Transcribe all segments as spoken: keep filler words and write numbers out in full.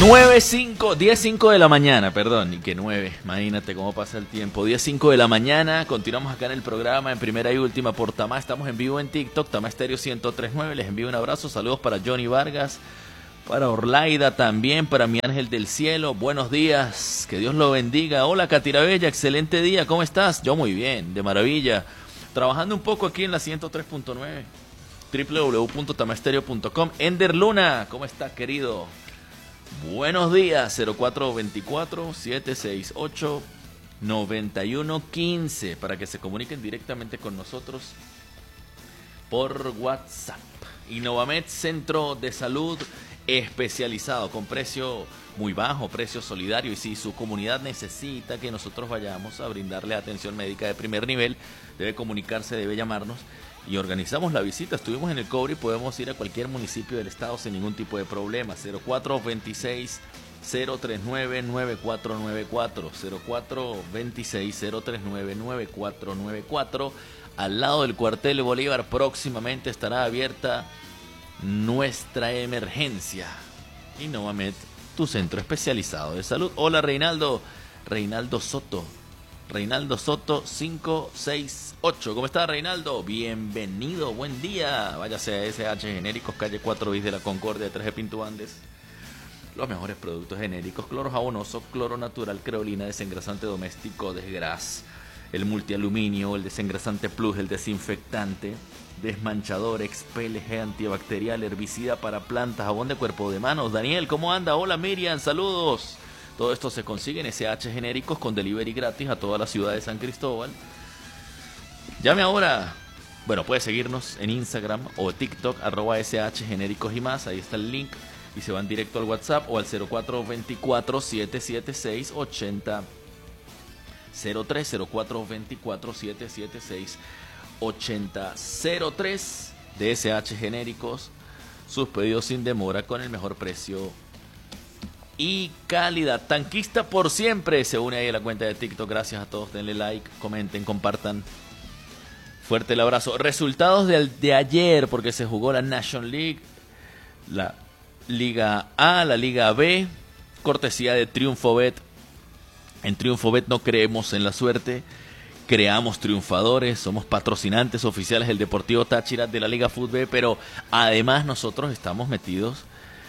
nueve cinco, diez cinco de la mañana, perdón, y que nueve, imagínate cómo pasa el tiempo. diez cinco de la mañana, continuamos acá en el programa en primera y última por Tamá. Estamos en vivo en TikTok, Tamá Estéreo ciento tres punto nueve. Les envío un abrazo, saludos para Johnny Vargas, para Orlaida también, para mi ángel del cielo. Buenos días, que Dios lo bendiga. Hola Catira Bella, excelente día, ¿cómo estás? Yo muy bien, de maravilla. Trabajando un poco aquí en la ciento tres punto nueve, doble u doble u doble u punto tamaestereo punto com. Ender Luna, ¿cómo estás, querido? Buenos días, cero cuatro dos cuatro, siete seis ocho, nueve uno uno cinco para que se comuniquen directamente con nosotros por WhatsApp. Innovamed, centro de salud especializado con precio muy bajo, precio solidario, y si su comunidad necesita que nosotros vayamos a brindarle atención médica de primer nivel, debe comunicarse, debe llamarnos y organizamos la visita. Estuvimos en el Cobre y podemos ir a cualquier municipio del estado sin ningún tipo de problema. Cero cuatro dos seis, cero tres nueve, nueve cuatro nueve cuatro, cero cuatro dos seis, cero tres nueve, nueve cuatro nueve cuatro. Al lado del cuartel de Bolívar próximamente estará abierta nuestra emergencia. Innovamed, tu centro especializado de salud. Hola Reinaldo, Reinaldo Soto. Reinaldo Soto cinco seis ocho. ¿Cómo está Reinaldo? Bienvenido, buen día. Váyase a S H Genéricos, calle cuatro bis de la Concordia, tres de Pinto Andes. Los mejores productos genéricos: cloro jabonoso, cloro natural, creolina, desengrasante doméstico, desgras, el multialuminio, el desengrasante plus, el desinfectante, desmanchador, expel, gel antibacterial, herbicida para plantas, jabón de cuerpo de manos. Daniel, ¿cómo anda? Hola Miriam, saludos. Todo esto se consigue en S H Genéricos con delivery gratis a toda la ciudad de San Cristóbal. Llame ahora. Bueno, puede seguirnos en Instagram o TikTok, arroba S H Genéricos y más. Ahí está el link y se van directo al WhatsApp o al cero cuatro dos cuatro, siete siete seis, ocho cero cero tres, cero cuatro dos cuatro, siete siete seis, ocho cero cero tres de S H Genéricos. Sus pedidos sin demora con el mejor precio y calidad. Tanquista por siempre se une ahí a la cuenta de TikTok. Gracias a todos, denle like, comenten, compartan. Fuerte el abrazo. Resultados de, de ayer, porque se jugó la National League, la Liga A, la Liga B, cortesía de TriunfoBet. En TriunfoBet no creemos en la suerte, creamos triunfadores, somos patrocinantes oficiales del Deportivo Táchira de la Liga Fútbol, pero además nosotros estamos metidos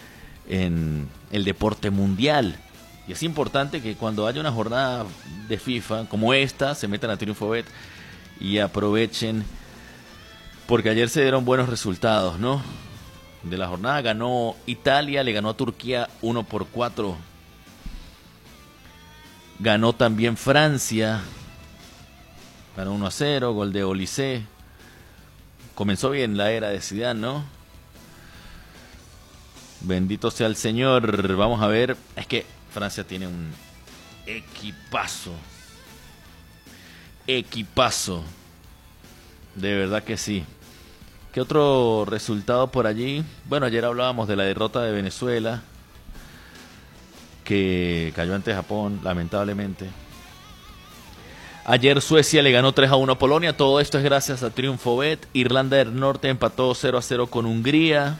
en el deporte mundial. Y es importante que cuando haya una jornada de FIFA como esta, se metan a TriunfoBet y aprovechen, porque ayer se dieron buenos resultados, ¿no? De la jornada ganó Italia, le ganó a Turquía uno por cuatro. Ganó también Francia, ganó uno a cero, gol de Olise. Comenzó bien la era de Zidane, ¿no? Bendito sea el Señor. Vamos a ver, es que Francia tiene un equipazo. Equipazo. De verdad que sí. ¿Qué otro resultado por allí? Bueno, ayer hablábamos de la derrota de Venezuela, que cayó ante Japón, lamentablemente. Ayer Suecia le ganó tres a uno a Polonia. Todo esto es gracias a TriunfoBet. Irlanda del Norte empató cero a cero con Hungría.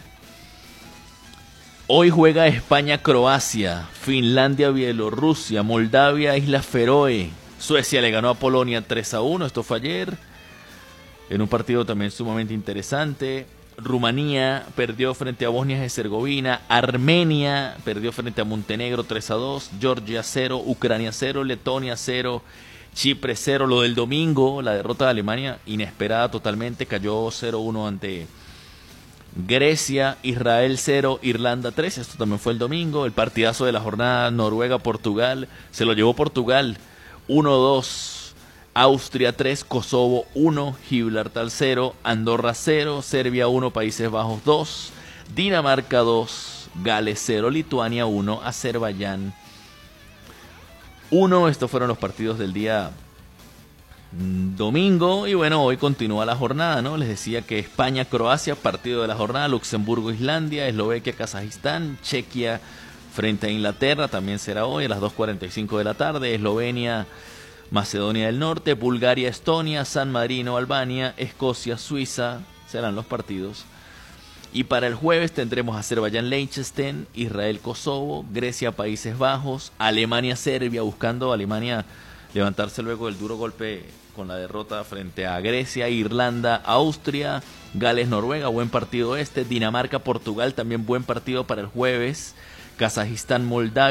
Hoy juega España-Croacia, Finlandia-Bielorrusia, Moldavia-Islas Feroe. Suecia le ganó a Polonia tres a uno, esto fue ayer, en un partido también sumamente interesante. Rumanía perdió frente a Bosnia-Herzegovina, Armenia perdió frente a Montenegro tres a dos, Georgia cero, Ucrania cero, Letonia cero, Chipre cero. Lo del domingo, la derrota de Alemania, inesperada totalmente, cayó cero uno ante Grecia. Israel cero, Irlanda tres, esto también fue el domingo. El partidazo de la jornada, Noruega-Portugal, se lo llevó Portugal uno dos. Austria tres, Kosovo uno, Gibraltar cero, Andorra cero, Serbia uno, Países Bajos dos, Dinamarca dos, Gales cero, Lituania uno, Azerbaiyán uno. Estos fueron los partidos del día domingo. Y bueno, hoy continúa la jornada, ¿no? Les decía que España-Croacia, partido de la jornada, Luxemburgo-Islandia, Eslovaquia-Kazajistán, Chequia frente a Inglaterra, también será hoy a las dos cuarenta y cinco de la tarde, Eslovenia Macedonia del Norte, Bulgaria, Estonia, San Marino, Albania, Escocia, Suiza, serán los partidos. Y para el jueves tendremos Azerbaiyán-Liechtenstein, Israel-Kosovo, Grecia-Países Bajos, Alemania-Serbia, buscando Alemania levantarse luego del duro golpe con la derrota frente a Grecia, Irlanda-Austria, Gales-Noruega, buen partido este, Dinamarca-Portugal, también buen partido para el jueves, Kazajistán-Moldavia,